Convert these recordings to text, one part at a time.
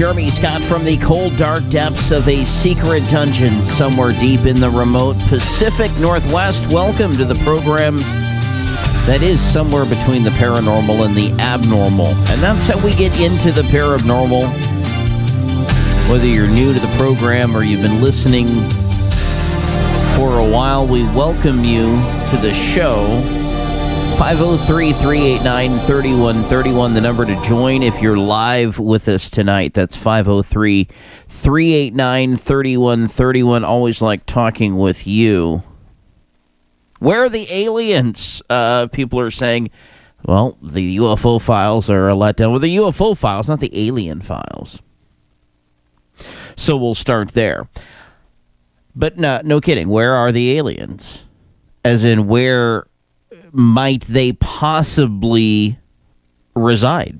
Jeremy Scott from the cold, dark depths of a secret dungeon somewhere deep in the remote Pacific Northwest. Welcome to the program that is somewhere between the paranormal and the abnormal. And that's how we get into the paranormal. Whether you're new to the program or you've been listening for a while, we welcome you to the show. 503-389-3131, the number to join if you're live with us tonight. That's 503-389-3131. Always like talking with you. Where are the aliens? People are saying, well, the UFO files are a letdown. Well, the UFO files, not the alien files. So we'll start there. But no kidding. Where are the aliens? As in, where might they possibly reside?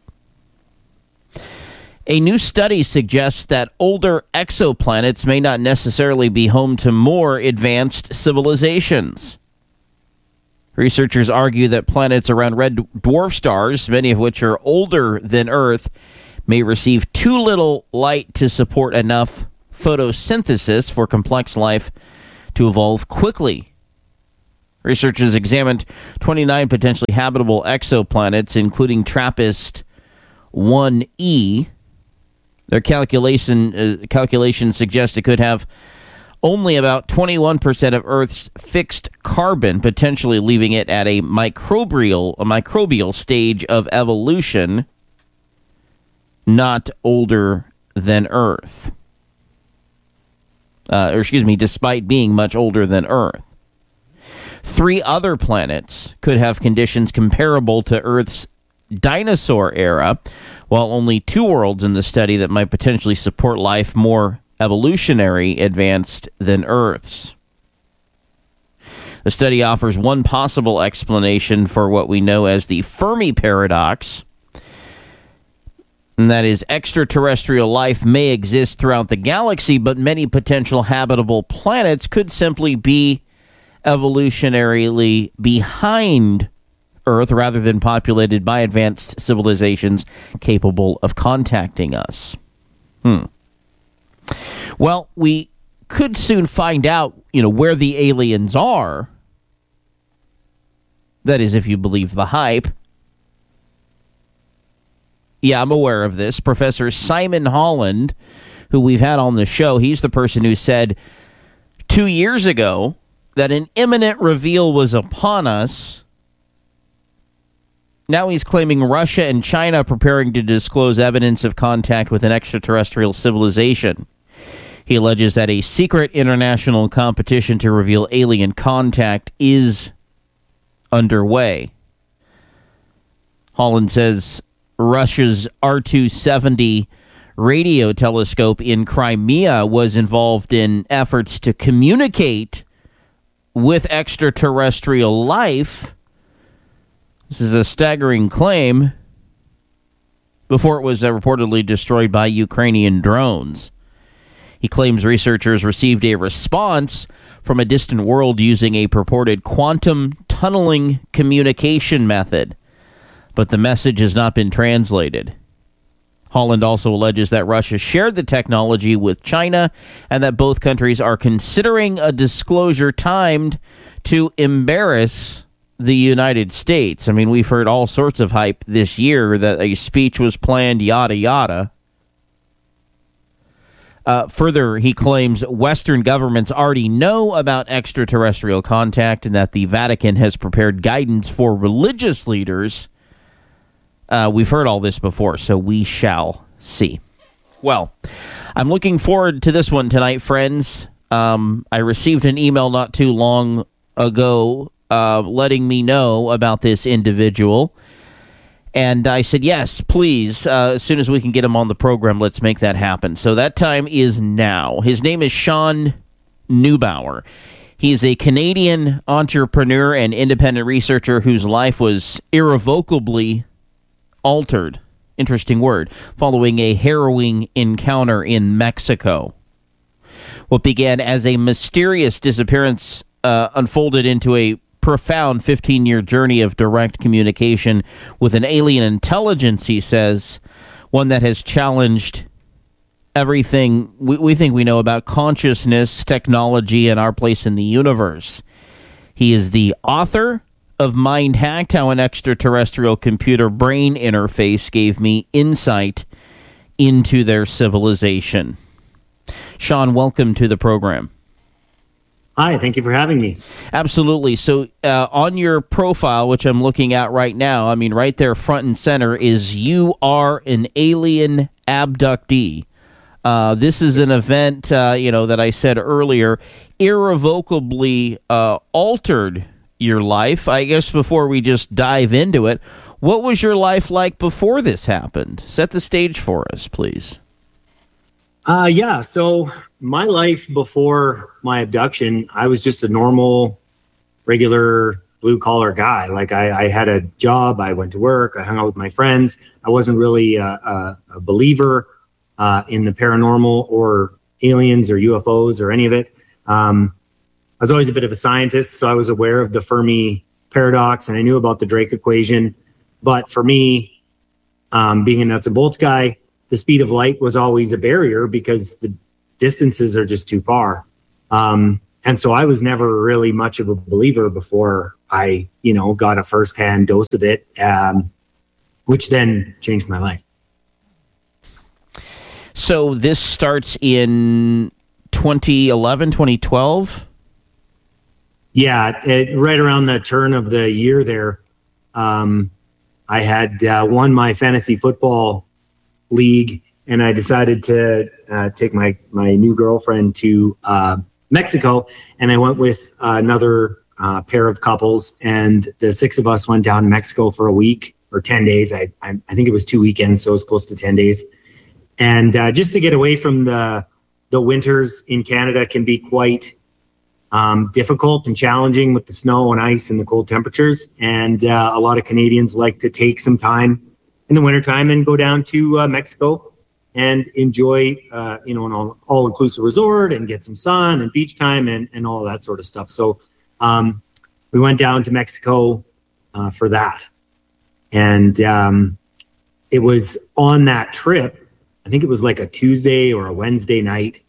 A new study suggests that older exoplanets may not necessarily be home to more advanced civilizations. Researchers argue that planets around red dwarf stars, many of which are older than Earth, may receive too little light to support enough photosynthesis for complex life to evolve quickly. Researchers examined 29 potentially habitable exoplanets, including TRAPPIST-1e. Their calculations suggest it could have only about 21% of Earth's fixed carbon, potentially leaving it at a microbial stage of evolution, not older than Earth. Despite being much older than Earth. 3 other planets could have conditions comparable to Earth's dinosaur era, while only 2 worlds in the study that might potentially support life more evolutionary advanced than Earth's. The study offers one possible explanation for what we know as the Fermi paradox, and that is extraterrestrial life may exist throughout the galaxy, but many potential habitable planets could simply be evolutionarily behind Earth rather than populated by advanced civilizations capable of contacting us. Well, we could soon find out, where the aliens are. That is, if you believe the hype. Yeah, I'm aware of this. Professor Simon Holland, who we've had on the show, he's the person who said 2 years ago that an imminent reveal was upon us. Now he's claiming Russia and China are preparing to disclose evidence of contact with an extraterrestrial civilization. He alleges that a secret international competition to reveal alien contact is underway. Holland says Russia's R270 radio telescope in Crimea was involved in efforts to communicate with extraterrestrial life. This is a staggering claim before it was reportedly destroyed by Ukrainian drones. He claims researchers received a response from a distant world using a purported quantum tunneling communication method, but the message has not been translated. Holland also alleges that Russia shared the technology with China and that both countries are considering a disclosure timed to embarrass the United States. I mean, we've heard all sorts of hype this year that a speech was planned, yada, yada. Further, he claims Western governments already know about extraterrestrial contact and that the Vatican has prepared guidance for religious leaders. We've heard all this before, so we shall see. Well, I'm looking forward to this one tonight, friends. I received an email not too long ago letting me know about this individual. And I said, yes, please, as soon as we can get him on the program, let's make that happen. So that time is now. His name is Sean Neubauer. He is a Canadian entrepreneur and independent researcher whose life was irrevocably altered, interesting word, following a harrowing encounter in Mexico. What began as a mysterious disappearance unfolded into a profound 15-year journey of direct communication with an alien intelligence, he says, one that has challenged everything we think we know about consciousness, technology, and our place in the universe. He is the author of Mind Hacked: How an Extraterrestrial Computer Brain Interface Gave Me Insight into Their Civilization. Sean, welcome to the program. Hi, thank you for having me. Absolutely. So on your profile, which I'm looking at right now, I mean, right there front and center is you are an alien abductee. This is an event, that I said earlier, irrevocably altered your life. I guess before we just dive into it, what was your life like before this happened? Set the stage for us, please. So my life before my abduction, I was just a normal, regular blue-collar guy. Like I had a job, I went to work, I hung out with my friends. I wasn't really a believer in the paranormal or aliens or UFOs or any of it. I was always a bit of a scientist, so I was aware of the Fermi paradox and I knew about the Drake equation. But for me, being a nuts and bolts guy, the speed of light was always a barrier because the distances are just too far. And so I was never really much of a believer before I, got a firsthand dose of it, which then changed my life. So this starts in 2011, 2012? Yeah, right around the turn of the year there, I had won my fantasy football league, and I decided to take my new girlfriend to Mexico, and I went with another pair of couples, and the six of us went down to Mexico for a week or 10 days. I think it was 2 weekends, so it was close to 10 days. And just to get away from the winters in Canada can be quite difficult and challenging with the snow and ice and the cold temperatures. And a lot of Canadians like to take some time in the wintertime and go down to Mexico and enjoy, an all-inclusive resort and get some sun and beach time and all that sort of stuff. So we went down to Mexico for that. And it was on that trip, I think it was like a Tuesday or a Wednesday night.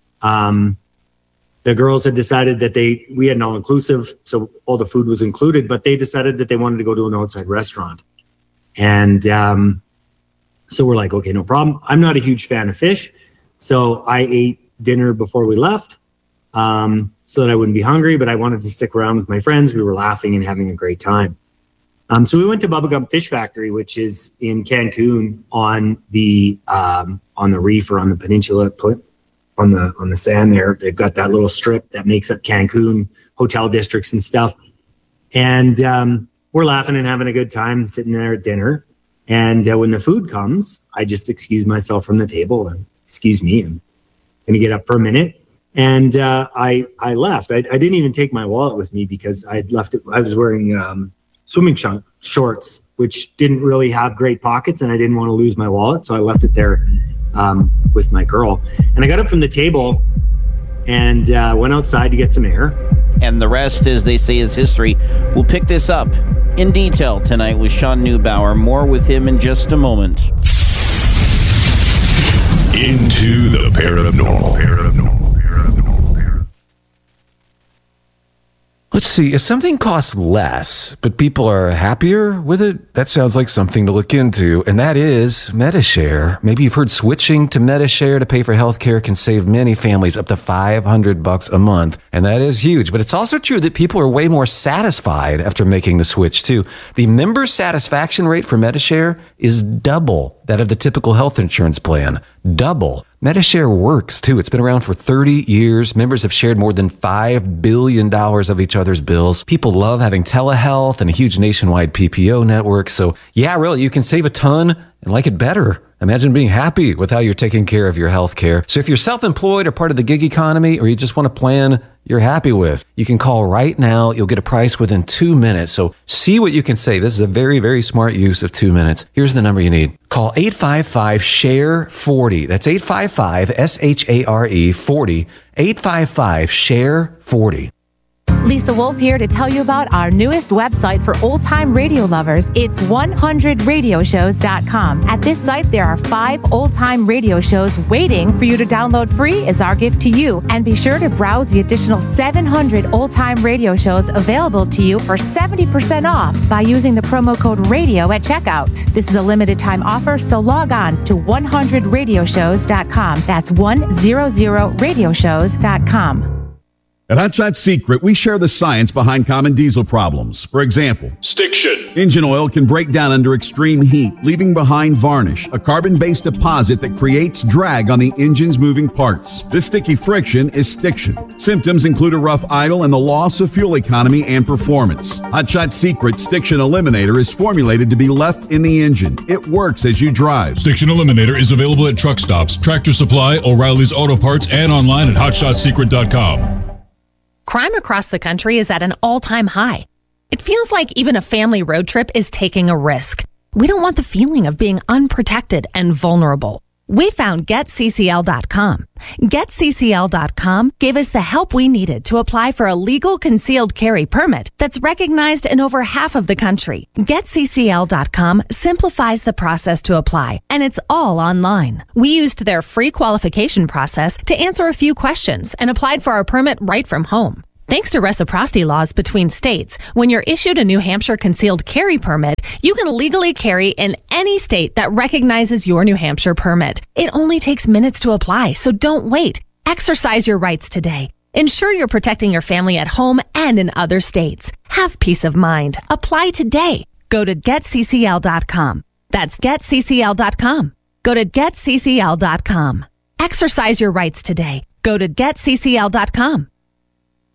The girls had decided that we had an all-inclusive, so all the food was included, but they decided that they wanted to go to an outside restaurant. And so we're like, okay, no problem. I'm not a huge fan of fish, so I ate dinner before we left so that I wouldn't be hungry, but I wanted to stick around with my friends. We were laughing and having a great time. So we went to Bubba Gump Fish Factory, which is in Cancun on the reef or on the peninsula, on the sand there. They've got that little strip that makes up Cancun, hotel districts and stuff. And we're laughing and having a good time sitting there at dinner. And when the food comes, I just excuse myself from the table and excuse me, I'm going to get up for a minute. And I left. I didn't even take my wallet with me because I'd left it. I was wearing swimming shorts, which didn't really have great pockets, and I didn't want to lose my wallet. So I left it there with my girl. And I got up from the table and went outside to get some air. And the rest, as they say, is history. We'll pick this up in detail tonight with Sean Neubauer. More with him in just a moment. Into the paranormal. Let's see, if something costs less, but people are happier with it, that sounds like something to look into, and that is Medi-Share. Maybe you've heard switching to Medi-Share to pay for healthcare can save many families up to $500 a month, and that is huge. But it's also true that people are way more satisfied after making the switch, too. The member satisfaction rate for Medi-Share is double that of the typical health insurance plan. Double. Medi-Share works, too. It's been around for 30 years. Members have shared more than $5 billion of each other's bills. People love having telehealth and a huge nationwide PPO network. So, yeah, really, you can save a ton and like it better. Imagine being happy with how you're taking care of your health care. So if you're self-employed or part of the gig economy, or you just want a plan you're happy with, you can call right now. You'll get a price within 2 minutes. So see what you can save. This is a very, very smart use of 2 minutes. Here's the number you need. Call 855-SHARE-40. That's 855-SHARE-40. 855-SHARE-40. Lisa Wolf here to tell you about our newest website for old-time radio lovers. It's 100radioshows.com. At this site, there are 5 old-time radio shows waiting for you to download free as our gift to you. And be sure to browse the additional 700 old-time radio shows available to you for 70% off by using the promo code RADIO at checkout. This is a limited time offer, so log on to 100radioshows.com. That's 100radioshows.com. At Hot Shot Secret, we share the science behind common diesel problems. For example, stiction. Engine oil can break down under extreme heat, leaving behind varnish, a carbon-based deposit that creates drag on the engine's moving parts. This sticky friction is stiction. Symptoms include a rough idle and the loss of fuel economy and performance. Hot Shot Secret Stiction Eliminator is formulated to be left in the engine. It works as you drive. Stiction Eliminator is available at truck stops, Tractor Supply, O'Reilly's Auto Parts, and online at hotshotsecret.com. Crime across the country is at an all-time high. It feels like even a family road trip is taking a risk. We don't want the feeling of being unprotected and vulnerable. We found GetCCL.com. GetCCL.com gave us the help we needed to apply for a legal concealed carry permit that's recognized in over half of the country. GetCCL.com simplifies the process to apply, and it's all online. We used their free qualification process to answer a few questions and applied for our permit right from home. Thanks to reciprocity laws between states, when you're issued a New Hampshire concealed carry permit, you can legally carry in any state that recognizes your New Hampshire permit. It only takes minutes to apply, so don't wait. Exercise your rights today. Ensure you're protecting your family at home and in other states. Have peace of mind. Apply today. Go to GetCCL.com. That's GetCCL.com. Go to GetCCL.com. Exercise your rights today. Go to GetCCL.com.